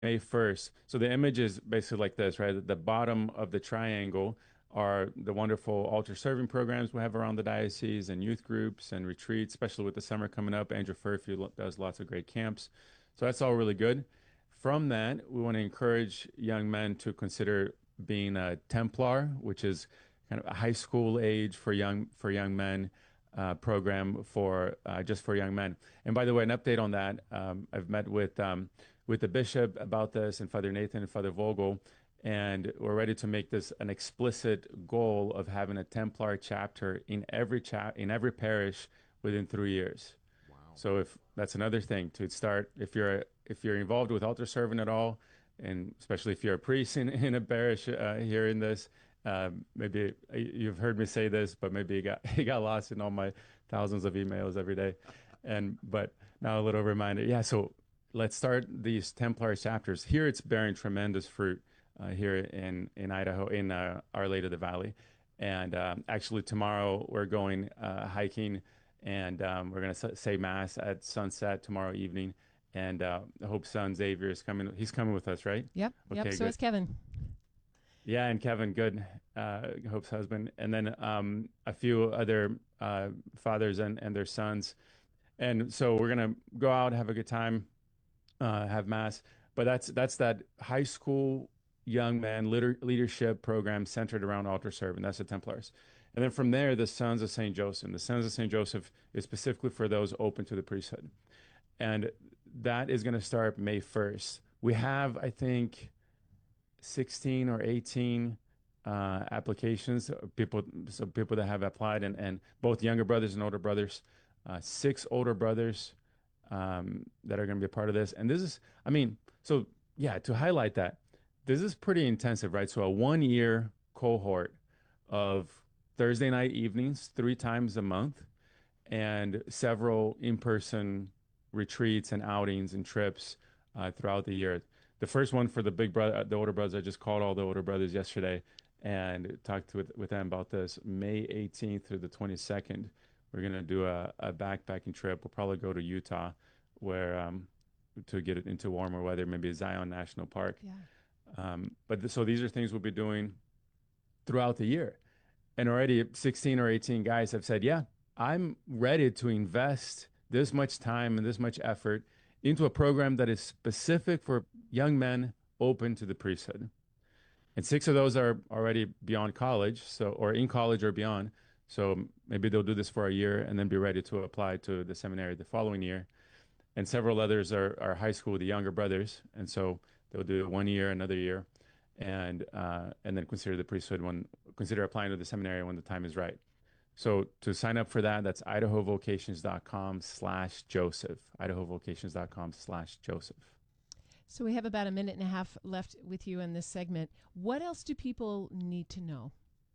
May 1st. So the image is basically like this, right? At the bottom of the triangle are the wonderful altar serving programs we have around the diocese and youth groups and retreats, especially with the summer coming up. Andrew Furphy does lots of great camps. So that's all really good. From that, we want to encourage young men to consider being a Templar, which is kind of a high school age for young men program for just for young men. And by the way, an update on that. I've met with the bishop about this and Father Nathan and Father Vogel, and we're ready to make this an explicit goal of having a Templar chapter in every parish within 3 years. Wow. So if that's another thing to start, if you're involved with altar serving at all, and especially if you're a priest in a parish hearing this, maybe you've heard me say this, but maybe it got lost in all my thousands of emails every day. And but now a little reminder. Yeah, so let's start these Templar chapters. Here it's bearing tremendous fruit here in Idaho, in Our Lady of the Valley. And actually, tomorrow we're going hiking, and we're going to say Mass at sunset tomorrow evening. And Hope's son Xavier is coming. He's coming with us, right? Yep, yep. Okay, So good. is Kevin. Yeah, and Kevin, good. Hope's husband, and then a few other fathers and their sons. And so we're gonna go out, have a good time, have mass. But that's that high school young man leadership program centered around altar servant. That's the Templars. And then from there, the Sons of Saint Joseph. The Sons of Saint Joseph is specifically for those open to the priesthood, and that is going to start May 1st. We have, I think, 16 or 18 applications, people that have applied, and both younger brothers and older brothers, six older brothers that are going to be a part of this. And this is, I mean, so yeah, to highlight that, this is pretty intensive, right? So a 1 year cohort of Thursday night evenings, 3 times a month, and several in-person retreats and outings and trips throughout the year. The first one for the big brother, the older brothers, I just called all the older brothers yesterday and talked with them about this. May 18th through the 22nd, we're gonna do a backpacking trip. We'll probably go to Utah, where to get it into warmer weather, maybe Zion National Park. Yeah. So these are things we'll be doing throughout the year. And already 16 or 18 guys have said, yeah, I'm ready to invest this much time and this much effort into a program that is specific for young men open to the priesthood. And six of those are already beyond college, or in college or beyond. So maybe they'll do this for a year and then be ready to apply to the seminary the following year. And several others are high school, the younger brothers, and so they'll do 1 year, another year, and then consider the priesthood when consider applying to the seminary when the time is right. So to sign up for that, that's idahovocations.com/Joseph. idahovocations.com/Joseph. So we have about a minute and a half left with you in this segment. What else do people need to know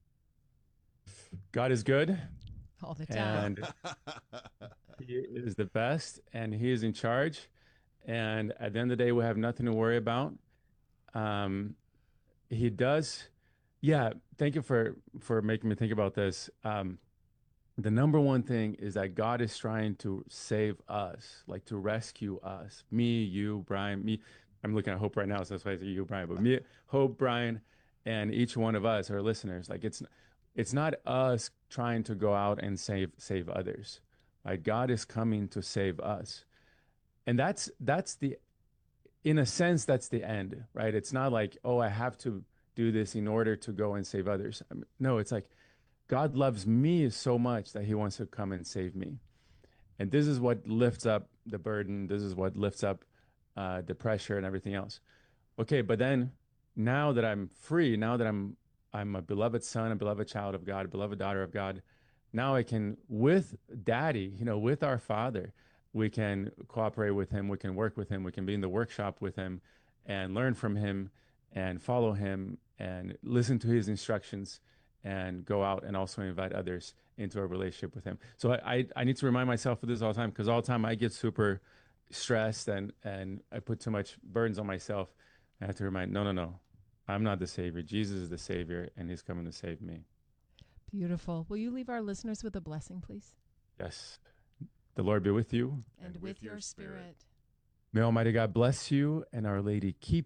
God is good, all the time? and He is the best, and He is in charge. And at the end of the day, we have nothing to worry about. Um, he does. Yeah, thank you for making me think about this. The number one thing is that God is trying to save us, like to rescue us. Me, you, Brian, me. I'm looking at Hope right now, so that's why I say you, Brian. But me, Hope, Brian, and each one of us, our listeners, like it's not us trying to go out and save others. Like God is coming to save us. And that's the in a sense, that's the end, right? It's not like, oh, I have to do this in order to go and save others. I mean, no, it's like God loves me so much that He wants to come and save me. And this is what lifts up the burden. This is what lifts up the pressure and everything else. Okay, but then now that I'm free, now that I'm a beloved son, a beloved child of God, a beloved daughter of God, now I can, with Daddy, with our Father, we can cooperate with Him, we can work with Him, we can be in the workshop with Him, and learn from Him, and follow Him, and listen to His instructions, and go out and also invite others into a relationship with Him. So I need to remind myself of this all the time, because all the time I get super stressed, and I put too much burdens on myself. I have to remind, no, no, no. I'm not the Savior. Jesus is the Savior, and He's coming to save me. Beautiful. Will you leave our listeners with a blessing, please? Yes. The Lord be with you. And And with with your your spirit. spirit. May Almighty God bless you and Our Lady keep